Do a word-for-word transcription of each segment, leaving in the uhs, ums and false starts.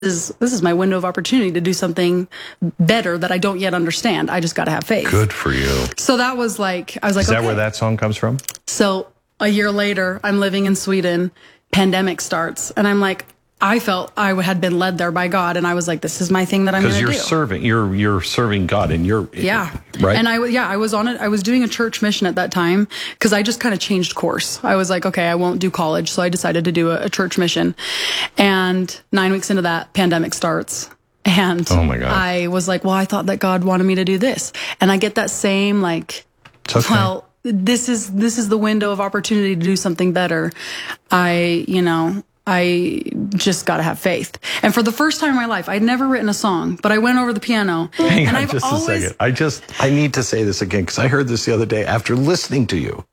is this is my window of opportunity to do something better that I don't yet understand. I just got to have faith. Good for you. So that was like, I was like, is that okay. where that song comes from? So a year later, I'm living in Sweden. Pandemic starts, and I'm like, I felt I had been led there by God, and I was like, this is my thing that I'm going to do. Because you're serving, you're you're serving God, and you're yeah, right. And I yeah, I was on it. I was doing a church mission at that time because I just kind of changed course. I was like, okay, I won't do college, so I decided to do a, a church mission. And nine weeks into that, pandemic starts. And oh my God. I was like, well, I thought that God wanted me to do this, and I get that same like, it's okay. well, this is this is the window of opportunity to do something better. I, you know. I just got to have faith. And for the first time in my life, I'd never written a song, but I went over the piano. Hang and on I've just always... a second. I just, I need to say this again because I heard this the other day after listening to you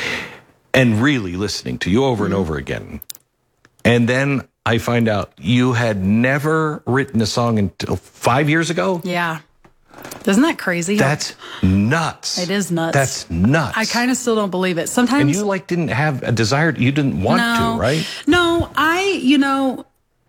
and really listening to you over mm-hmm. and over again. And then I find out you had never written a song until five years ago. Yeah. Isn't that crazy? That's nuts. It is nuts. That's nuts. I kind of still don't believe it. Sometimes. And you like didn't have a desire, you didn't want no, to, right? No, I, you know,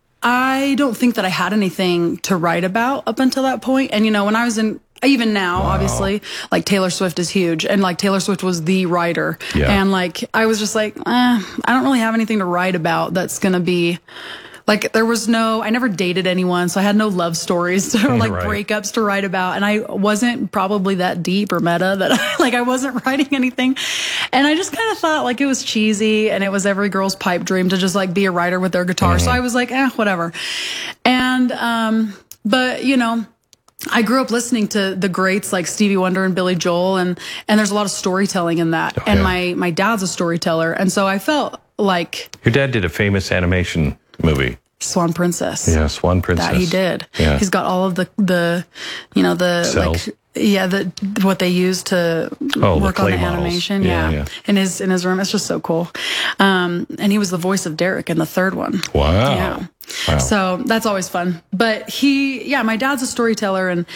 I don't think that I had anything to write about up until that point. And, you know, when I was in, even now, wow. obviously, like Taylor Swift is huge. And like Taylor Swift was the writer. Yeah. And like, I was just like, eh, I don't really have anything to write about that's going to be. Like, there was no, I never dated anyone, so I had no love stories or, like, right. breakups to write about. And I wasn't probably that deep or meta that, I, like, I wasn't writing anything. And I just kind of thought, like, it was cheesy, and it was every girl's pipe dream to just, like, be a writer with their guitar. Mm-hmm. So I was like, eh, whatever. And, um, but, you know, I grew up listening to the greats like Stevie Wonder and Billy Joel, and, and there's a lot of storytelling in that. Oh, and yeah. my, my dad's a storyteller. And so I felt like. Your dad did a famous animation movie. Swan Princess. Yeah, Swan Princess. That he did. Yeah. He's got all of the, the you know, the, cells. like, yeah, the, what they use to oh, work the on the models. animation. Yeah, yeah. yeah. In his, in his room. It's just so cool. Um, and he was the voice of Derek in the third one. Wow. Yeah. Wow. So that's always fun. But he, yeah, my dad's a storyteller. And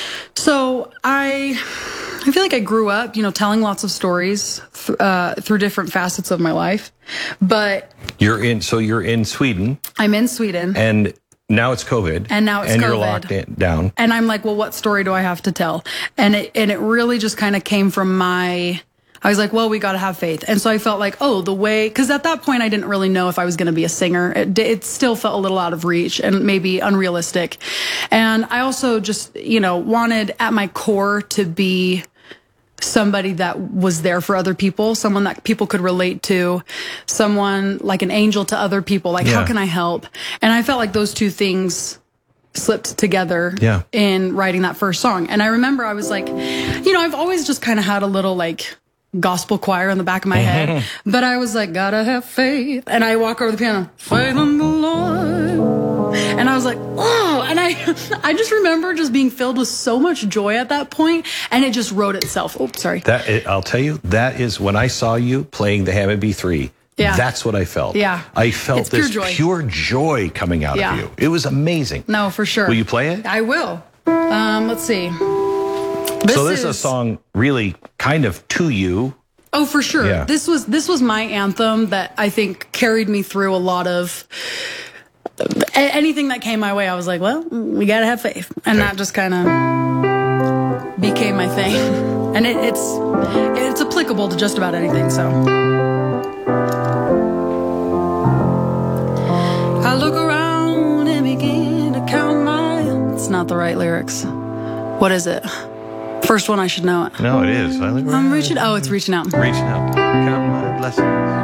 so I, I feel like I grew up, you know, telling lots of stories th- uh, through different facets of my life. But you're in, so you're in Sweden. I'm in Sweden. And now it's COVID. And now it's and COVID. And you're locked in, down. And I'm like, well, what story do I have to tell? And it, and it really just kind of came from my, I was like, well, we got to have faith. And so I felt like, oh, the way, because at that point I didn't really know if I was going to be a singer. It, it still felt a little out of reach and maybe unrealistic. And I also just, you know, wanted at my core to be somebody that was there for other people, someone that people could relate to, someone like an angel to other people. Like, yeah. how can I help? And I felt like those two things slipped together yeah. in writing that first song. And I remember I was like, you know, I've always just kind of had a little like gospel choir in the back of my head, but I was like, gotta have faith. And I walk over the piano, faith in the Lord. And I was like, oh, and I, I just remember just being filled with so much joy at that point, and it just wrote itself. Oh, sorry. That it, I'll tell you, that is when I saw you playing the Hammond B three. Yeah. That's what I felt. Yeah. I felt it's this pure joy. pure joy coming out yeah. of you. It was amazing. No, for sure. Will you play it? I will. Um, let's see. This so this is a song really kind of to you. Oh, for sure. Yeah. This was this was my anthem that I think carried me through a lot of anything that came my way. I was like, well, we got to have faith. And okay. that just kind of became my thing. And it, it's it's applicable to just about anything, so. I look around and begin to count my... It's not the right lyrics. What is it? First one, I should know it. No, it is. I I'm reaching... Oh, it's reaching out. Reaching out. Count my blessings.